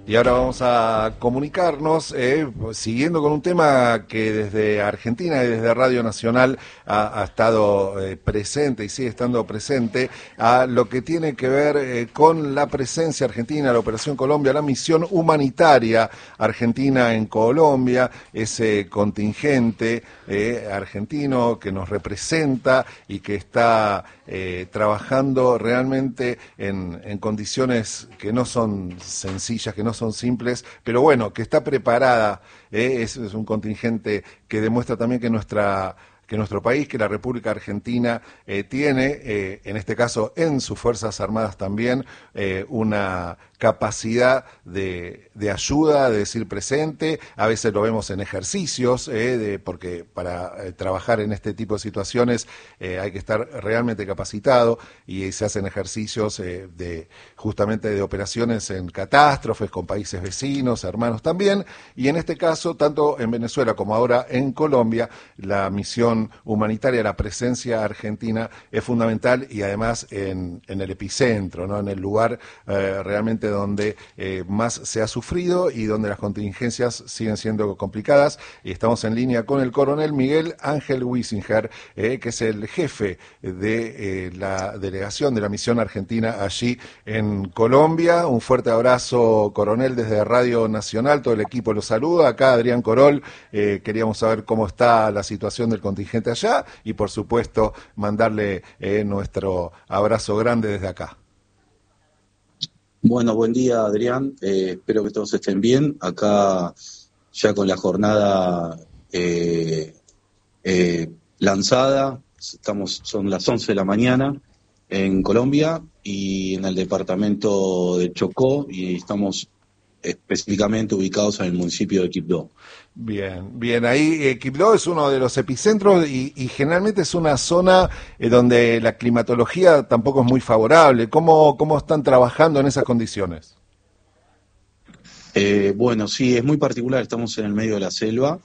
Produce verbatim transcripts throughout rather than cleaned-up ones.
Y ahora vamos a comunicarnos, eh, siguiendo con un tema que desde Argentina y desde Radio Nacional ha, ha estado eh, presente y sigue estando presente, a lo que tiene que ver eh, con la presencia argentina, la Operación Colombia, la misión humanitaria argentina en Colombia, ese contingente eh, argentino que nos representa y que está eh, trabajando realmente en, en condiciones que no son sencillas, que no son simples, pero bueno, que está preparada, eh, es, es un contingente que demuestra también que nuestra que nuestro país, que la República Argentina eh, tiene, eh, en este caso en sus Fuerzas Armadas también, eh, una capacidad de, de ayuda, de decir presente, a veces lo vemos en ejercicios, eh, de, porque para eh, trabajar en este tipo de situaciones eh, hay que estar realmente capacitado y se hacen ejercicios eh, de justamente de operaciones en catástrofes con países vecinos, hermanos también, y en este caso, tanto en Venezuela como ahora en Colombia, la misión humanitaria, la presencia argentina es fundamental y además en, en el epicentro, ¿no? En el lugar eh, realmente donde eh, más se ha sufrido y donde las contingencias siguen siendo complicadas. Y estamos en línea con el coronel Miguel Ángel Wissinger, eh, que es el jefe de eh, la delegación de la misión argentina allí en Colombia. Un fuerte abrazo, coronel, desde Radio Nacional, todo el equipo lo saluda. Acá Adrián Corol, eh, queríamos saber cómo está la situación del contingente allá y por supuesto mandarle eh, nuestro abrazo grande desde acá. Bueno, buen día, Adrián. Eh, espero que todos estén bien. Acá ya con la jornada eh, eh, lanzada, estamos, son las once de la mañana en Colombia y en el departamento de Chocó, y estamos específicamente ubicados en el municipio de Quibdó. Bien, bien, ahí eh, Quibdó es uno de los epicentros y, y generalmente es una zona eh, donde la climatología tampoco es muy favorable. ¿Cómo, cómo están trabajando en esas condiciones? Eh, bueno, sí, es muy particular, estamos en el medio de la selva.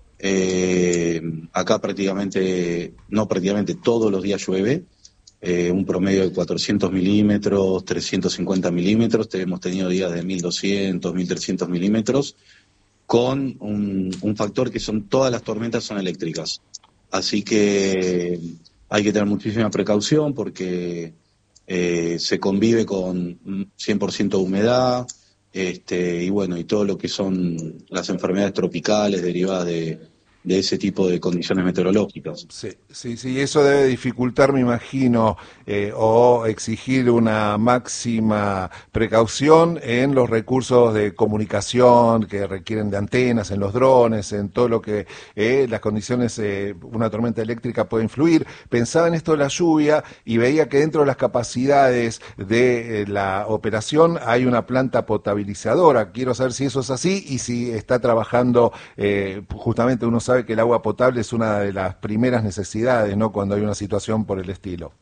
Eh, acá prácticamente, no prácticamente todos los días llueve, eh, un promedio de cuatrocientos milímetros, trescientos cincuenta milímetros, hemos tenido días de mil doscientos, mil trescientos milímetros, con un, un factor que son todas las tormentas son eléctricas. Así que hay que tener muchísima precaución porque eh, se convive con cien por ciento humedad, este, y bueno, y todo lo que son las enfermedades tropicales derivadas de, de ese tipo de condiciones meteorológicas. Sí, sí, sí, eso debe dificultar, me imagino, eh, o exigir una máxima precaución en los recursos de comunicación que requieren de antenas, en los drones, en todo lo que eh, las condiciones, eh, una tormenta eléctrica puede influir. Pensaba en esto de la lluvia y veía que dentro de las capacidades de eh, la operación hay una planta potabilizadora. Quiero saber si eso es así y si está trabajando, eh, justamente uno sabe que el agua potable es una de las primeras necesidades, ¿no? Cuando hay una situación por el estilo.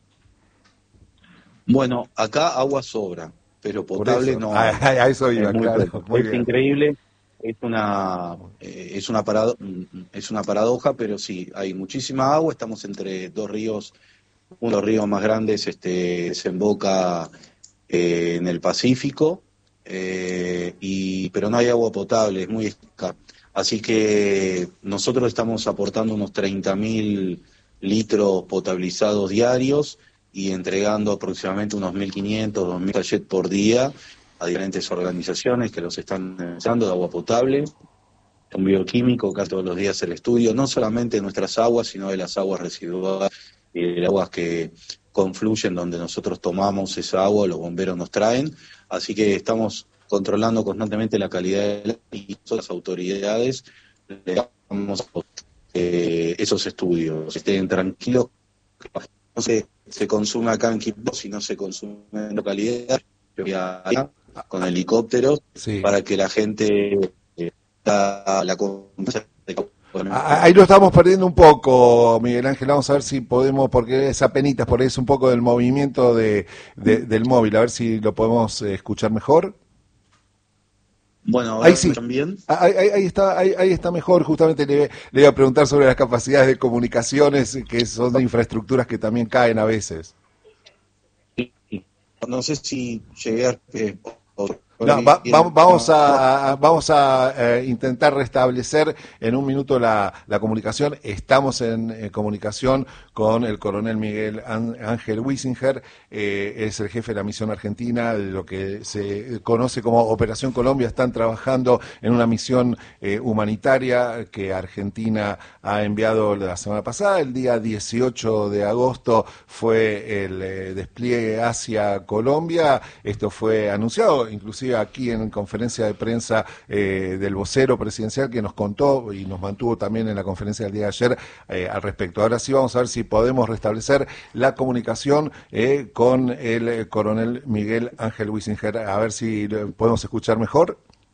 Bueno, acá agua sobra, pero Por potable eso, no a, hay. a eso Es iba, muy claro, poco. muy Es bien. increíble, es una, eh, es una parado- es una paradoja, pero sí, hay muchísima agua, estamos entre dos ríos. Uno de los ríos más grandes este, desemboca eh, en el Pacífico, eh, y, pero no hay agua potable, es muy escasa. Así que nosotros estamos aportando unos treinta mil litros potabilizados diarios y entregando aproximadamente unos mil quinientos, dos mil sachets por día a diferentes organizaciones que los están usando de agua potable. Un bioquímico, casi todos los días el estudio, no solamente de nuestras aguas, sino de las aguas residuales y de las aguas que confluyen donde nosotros tomamos esa agua, los bomberos nos traen. Así que estamos controlando constantemente la calidad del agua y todas las autoridades le damos eh, esos estudios. Estén tranquilos, no se, se consume acá en Quibdó, si no se consume en localidad, yo voy allá con helicópteros Sí. para que la gente eh, la, la confianza de Ahí lo estamos perdiendo un poco, Miguel Ángel. Vamos a ver si podemos, porque es apenitas, por ahí es un poco del movimiento de, de, del móvil, a ver si lo podemos eh, escuchar mejor. Bueno, Ahí ahora me sí, escuchan bien. ahí, ahí, ahí está, ahí, ahí está mejor. Justamente le, le iba a preguntar sobre las capacidades de comunicaciones, que son de infraestructuras que también caen a veces. No sé si llegué a... eh, No, va- va- vamos a, a- vamos a eh, intentar restablecer en un minuto la, la comunicación. Estamos en eh, comunicación con el coronel Miguel An- Ángel Wiesinger, eh, es el jefe de la misión argentina, de lo que se conoce como Operación Colombia. Están trabajando en una misión eh, humanitaria que Argentina ha enviado la semana pasada. El día dieciocho de agosto fue el eh, despliegue hacia Colombia. Esto fue anunciado inclusive aquí en conferencia de prensa eh, del vocero presidencial, que nos contó y nos mantuvo también en la conferencia del día de ayer eh, al respecto. Ahora sí vamos a ver si podemos restablecer la comunicación eh, con el eh, coronel Miguel Ángel Wiesinger, a ver si lo podemos escuchar mejor.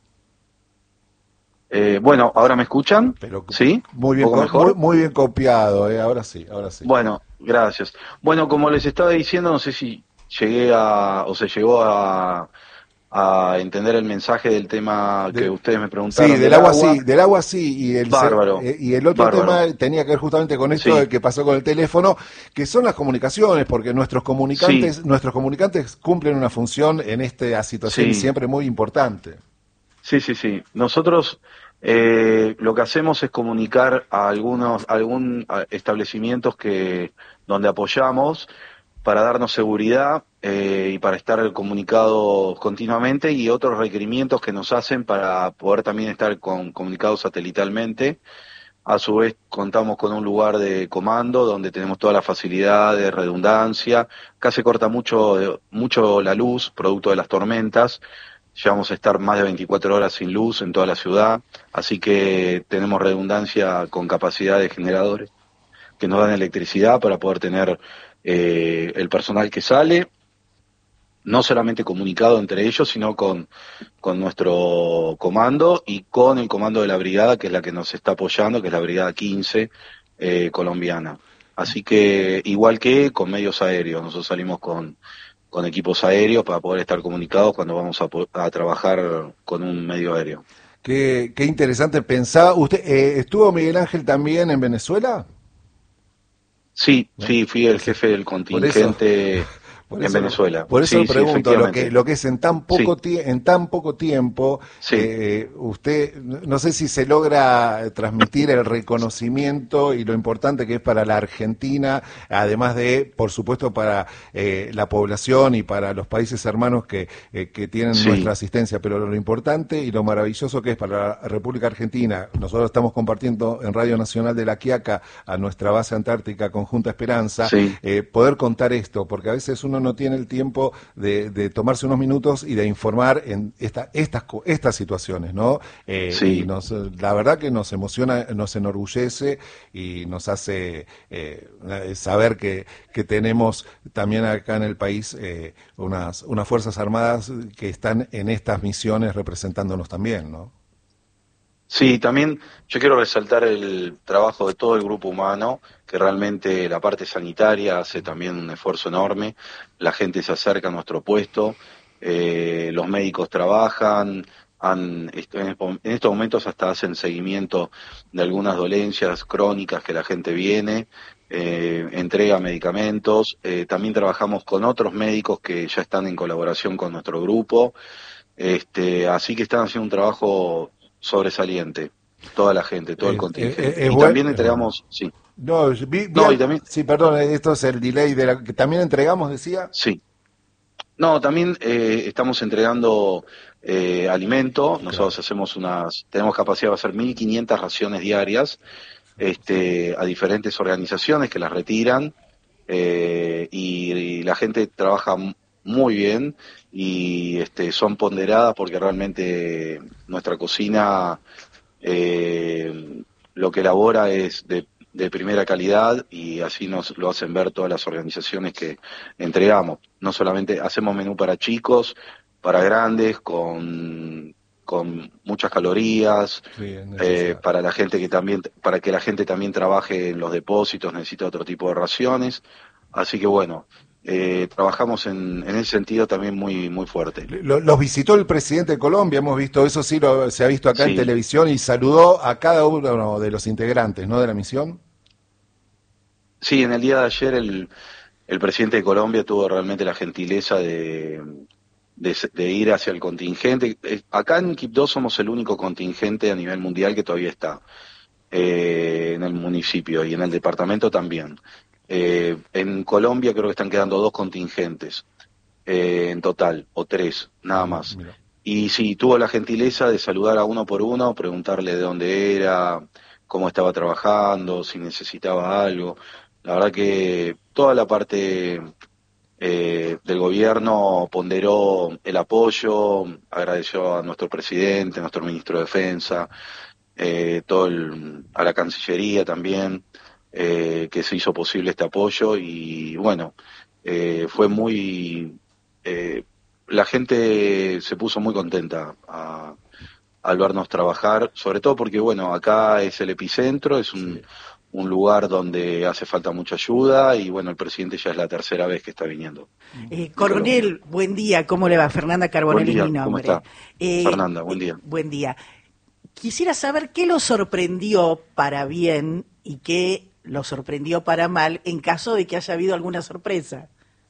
Eh, bueno, ¿ahora me escuchan? Pero ¿Sí? muy ¿Un bien, poco co- muy, mejor? muy bien copiado, eh, ahora sí, ahora sí. Bueno, gracias. Bueno, como les estaba diciendo, no sé si llegué a, o se llegó a, a entender el mensaje del tema que De- ustedes me sí, preguntaron del del agua agua. sí, del agua sí, y el, se- Bárbaro, eh, y el otro bárbaro. tema tenía que ver justamente con esto de Sí, que pasó con el teléfono, que son las comunicaciones, porque nuestros sí, comunicantes, nuestros comunicantes cumplen una función en esta situación sí, siempre muy importante. sí, sí, sí. Nosotros eh, lo que hacemos es comunicar a algunos, algún a establecimientos que donde apoyamos para darnos seguridad eh, y para estar comunicados continuamente y otros requerimientos que nos hacen para poder también estar con, comunicados satelitalmente. A su vez contamos con un lugar de comando donde tenemos toda la facilidad de redundancia. Acá se corta mucho, mucho la luz, producto de las tormentas. Llegamos a estar más de veinticuatro horas sin luz en toda la ciudad, así que tenemos redundancia con capacidad de generadores que nos dan electricidad para poder tener eh, el personal que sale, no solamente comunicado entre ellos, sino con, con nuestro comando y con el comando de la brigada, que es la que nos está apoyando, que es la Brigada quince eh, colombiana. Así que, igual que con medios aéreos, nosotros salimos con, con equipos aéreos para poder estar comunicados cuando vamos a, po- a trabajar con un medio aéreo. Qué, qué interesante pensaba. ¿Usted eh, estuvo Miguel Ángel también en Venezuela? Sí, ¿No? sí, fui el Sí. jefe del Por eso, contingente por en eso, lo- Venezuela. por eso lo Sí, sí, pregunto, lo que, efectivamente. lo que es en tan Sí, poco tie- en tan poco tiempo, sí, eh, usted, no sé si se logra transmitir el reconocimiento y lo importante que es para la Argentina, además de, por supuesto, para eh, la población y para los países hermanos que, eh, que tienen nuestra sí, asistencia, pero lo importante y lo maravilloso que es para la República Argentina. Nosotros estamos compartiendo en Radio Nacional de La Quiaca, a nuestra base antártica Conjunta Esperanza, sí, eh, poder contar esto, porque a veces uno no tiene el tiempo de, de tomarse unos minutos y de informar en esta, estas, co- estas situaciones, ¿no? Eh, y sí. nos, la verdad que nos emociona, nos enorgullece y nos hace eh, saber que, que tenemos también acá en el país eh, unas, unas Fuerzas Armadas que están en estas misiones representándonos también, ¿no? Sí, también yo quiero resaltar el trabajo de todo el grupo humano, que realmente la parte sanitaria hace también un esfuerzo enorme, la gente se acerca a nuestro puesto, eh, los médicos trabajan, han, est- en espo- en estos momentos hasta hacen seguimiento de algunas dolencias crónicas que la gente viene, eh, entrega medicamentos, eh, también trabajamos con otros médicos que ya están en colaboración con nuestro grupo. Este, así que están haciendo un trabajo sobresaliente, toda la gente, todo el Es, es, contingente. es Y buen- también es bueno. entregamos, sí, No, vi, vi no, y al- también, sí, perdón, esto es el delay de la que también entregamos, decía. sí, no, también eh, estamos entregando eh, alimento. Claro. Nosotros hacemos unas, tenemos capacidad de hacer mil quinientas raciones diarias, este, a diferentes organizaciones que las retiran, eh, y, y la gente trabaja m- muy bien y este, son ponderadas porque realmente nuestra cocina eh, lo que elabora es de, de primera calidad y así nos lo hacen ver todas las organizaciones que entregamos. No solamente hacemos menú para chicos, para grandes, con, con muchas calorías, Sí, es eh, necesario. para la gente que también, para que la gente también trabaje en los depósitos, necesita otro tipo de raciones. Así que bueno, eh, trabajamos en, en ese sentido también muy, muy fuerte. Lo- Los visitó el presidente de Colombia, hemos visto, eso sí lo, se ha visto acá en Sí. televisión y saludó a cada uno de los integrantes, ¿no? De la misión. Sí, en el día de ayer el, el presidente de Colombia tuvo realmente la gentileza de, de, de ir hacia el contingente. Acá en Quibdó somos el único contingente a nivel mundial que todavía está eh, en el municipio y en el departamento también. Eh, en Colombia creo que están quedando dos contingentes eh, en total, o tres, nada más. Mira. Y sí, tuvo la gentileza de saludar a uno por uno, preguntarle de dónde era, cómo estaba trabajando, si necesitaba algo. La verdad que toda la parte eh, del gobierno ponderó el apoyo, agradeció a nuestro presidente, a nuestro ministro de Defensa, eh, todo el, a la Cancillería también, eh, que se hizo posible este apoyo y bueno, eh, fue muy... Eh, la gente se puso muy contenta a, al vernos trabajar, sobre todo porque, bueno, acá es el epicentro, es un, Sí. un lugar donde hace falta mucha ayuda y, bueno, el presidente ya es la tercera vez que está viniendo Eh, de Colombia. Coronel, buen día, ¿cómo le va? Fernanda Buen Carbonell es día, mi ¿cómo nombre. está? Eh, Fernanda, buen eh, día. buen día. Quisiera saber qué lo sorprendió para bien y qué lo sorprendió para mal en caso de que haya habido alguna sorpresa.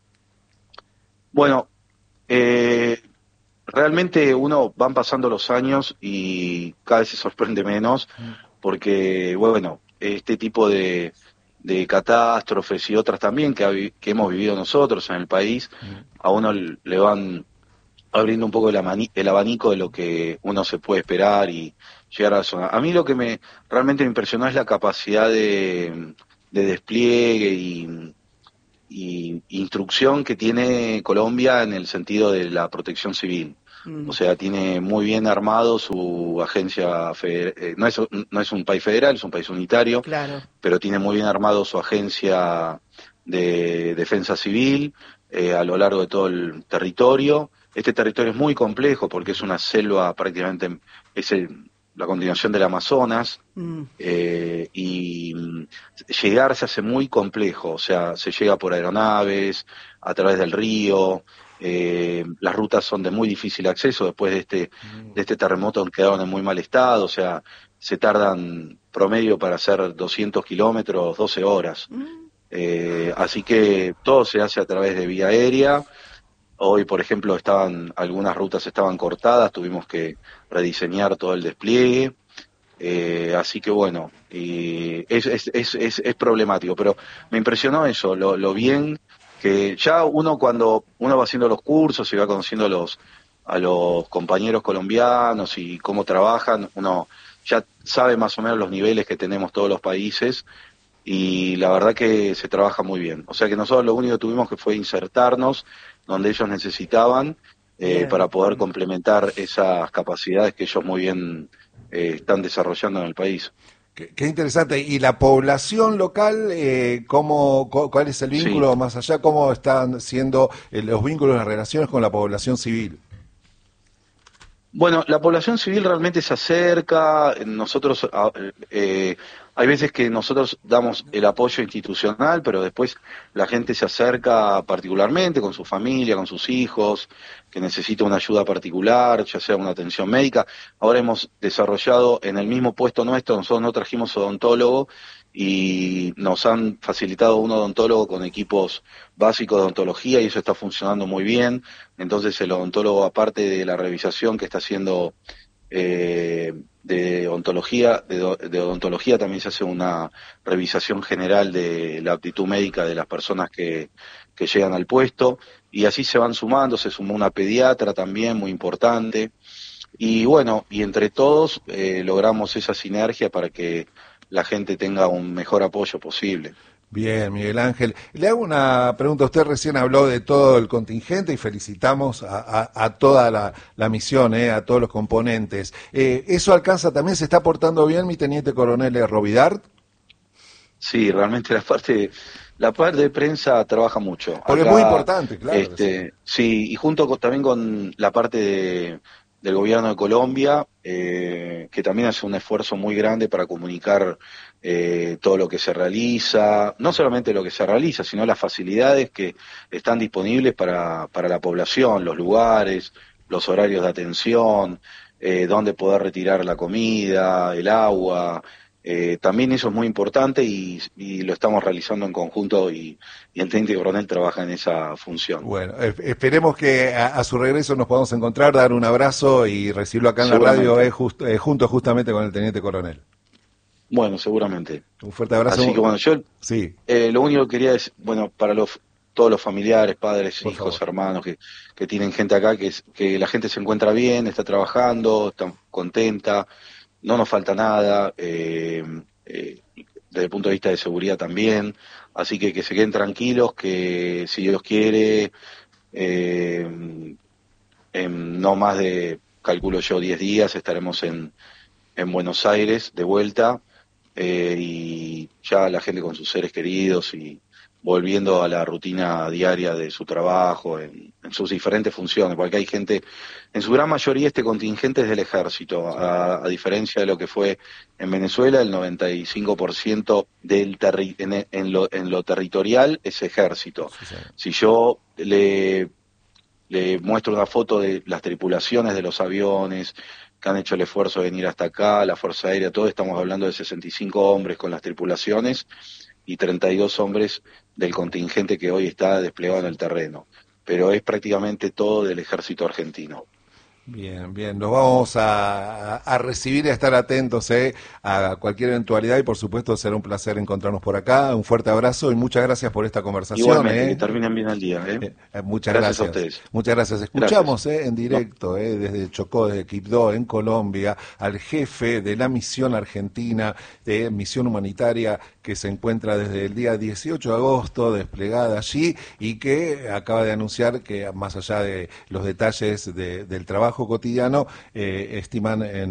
Bueno, eh, realmente uno van pasando los años y cada vez se sorprende menos porque, bueno, este tipo de, de catástrofes y otras también que, ha vi- que hemos vivido nosotros en el país, a uno le van abriendo un poco el, amani- el abanico de lo que uno se puede esperar y llegar a la zona. A mí lo que me realmente me impresionó es la capacidad de, de despliegue y, y instrucción que tiene Colombia en el sentido de la protección civil. Mm, O sea, tiene muy bien armado su agencia, feder- eh, no es, no es un país federal, es un país unitario, claro. pero tiene muy bien armado su agencia de defensa civil eh, a lo largo de todo el territorio. Este territorio es muy complejo porque es una selva prácticamente, es el- la continuación del Amazonas, Mm, eh, y mm, llegar se hace muy complejo, o sea, se llega por aeronaves, a través del río, eh, las rutas son de muy difícil acceso después de este, de este terremoto quedaron en muy mal estado, o sea, se tardan promedio para hacer doscientos kilómetros, doce horas. mm, Eh, así que todo se hace a través de vía aérea. Hoy, por ejemplo, estaban algunas rutas estaban cortadas, tuvimos que rediseñar todo el despliegue. Eh, así que bueno, y es, es, es, es, es problemático, pero me impresionó eso, lo, lo bien que ya uno cuando uno va haciendo los cursos y va conociendo a los, a los compañeros colombianos y cómo trabajan, uno ya sabe más o menos los niveles que tenemos todos los países y la verdad que se trabaja muy bien. O sea que nosotros lo único que tuvimos que fue insertarnos donde ellos necesitaban eh, bien. para poder complementar esas capacidades que ellos muy bien eh, están desarrollando en el país. Qué, qué interesante. ¿Y la población local, eh, cómo, cu- cuál es el Sí. vínculo más allá? ¿Cómo están siendo eh, los vínculos, las relaciones con la población civil? Bueno, la población civil realmente se acerca, nosotros, a- eh, hay veces que nosotros damos el apoyo institucional, pero después la gente se acerca particularmente con su familia, con sus hijos, que necesita una ayuda particular, ya sea una atención médica. Ahora hemos desarrollado en el mismo puesto nuestro, nosotros no trajimos odontólogo y nos han facilitado un odontólogo con equipos básicos de odontología y eso está funcionando muy bien. Entonces el odontólogo, aparte de la revisación que está haciendo eh, de ontología, de, do- de odontología, también se hace una revisación general de la aptitud médica de las personas que, que llegan al puesto, y así se van sumando, se sumó una pediatra también muy importante, y bueno, y entre todos eh, logramos esa sinergia para que la gente tenga un mejor apoyo posible. Bien, Miguel Ángel. Le hago una pregunta. Usted recién habló de todo el contingente y felicitamos a, a- a toda la, la misión, eh, a todos los componentes. Eh, ¿Eso alcanza también? ¿Se está portando bien mi teniente coronel Rovidart? Sí, realmente la parte, la parte de prensa trabaja mucho. Porque es muy Acá, importante, claro que sí. este, sí, y junto con- también con la parte de- del gobierno de Colombia, eh, que también hace un esfuerzo muy grande para comunicar eh, todo lo que se realiza, no solamente lo que se realiza, sino las facilidades que están disponibles para, para la población, los lugares, los horarios de atención, eh, dónde poder retirar la comida, el agua. Eh, también eso es muy importante y, y lo estamos realizando en conjunto y, y el teniente coronel trabaja en esa función. Bueno, eh, esperemos que a, a su regreso nos podamos encontrar, dar un abrazo y recibirlo acá en la radio eh, just, eh, junto justamente con el teniente coronel. Bueno, seguramente. Un fuerte abrazo. Así que bueno, yo sí. eh, lo único que quería es, bueno, para los todos los familiares, padres, Por hijos, favor. hermanos que, que tienen gente acá, que, es, que la gente se encuentra bien, está trabajando, está contenta, no nos falta nada, eh, eh, desde el punto de vista de seguridad también, así que que se queden tranquilos, que si Dios quiere, eh, en no más de, calculo yo, diez días estaremos en, en Buenos Aires de vuelta, eh, y ya la gente con sus seres queridos y volviendo a la rutina diaria de su trabajo, en, en sus diferentes funciones, porque hay gente, en su gran mayoría este contingente es del ejército, a, a diferencia de lo que fue en Venezuela, el noventa y cinco por ciento del terri en, en, lo, en lo territorial es ejército. Sí, sí. Si yo le, le muestro una foto de las tripulaciones de los aviones que han hecho el esfuerzo de venir hasta acá, la Fuerza Aérea, todo, estamos hablando de sesenta y cinco hombres con las tripulaciones y treinta y dos hombres del contingente que hoy está desplegado en el terreno, pero es prácticamente todo del ejército argentino. Bien, bien, nos vamos a, a recibir y a estar atentos eh, a cualquier eventualidad y por supuesto será un placer encontrarnos por acá. Un fuerte abrazo y muchas gracias por esta conversación. Igualmente, eh. que terminen bien el día. ¿eh? Eh, muchas gracias, gracias a ustedes. Muchas gracias. Escuchamos Gracias. Eh, en directo eh, desde Chocó, desde Quibdó, en Colombia, al jefe de la misión argentina, de misión humanitaria que se encuentra desde el día dieciocho de agosto desplegada allí y que acaba de anunciar que más allá de los detalles de, del trabajo cotidiano, eh, estiman en